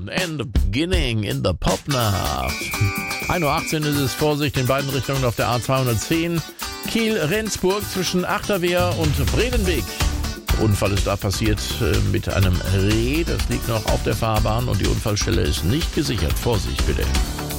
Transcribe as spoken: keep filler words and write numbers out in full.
Down and the Beginning in the Popnacht. ein Uhr achtzehn ist es, Vorsicht in beiden Richtungen auf der A zweihundertzehn. Kiel-Rendsburg zwischen Achterwehr und Bredenweg. Der Unfall ist da passiert mit einem Reh, das liegt noch auf der Fahrbahn und die Unfallstelle ist nicht gesichert. Vorsicht bitte.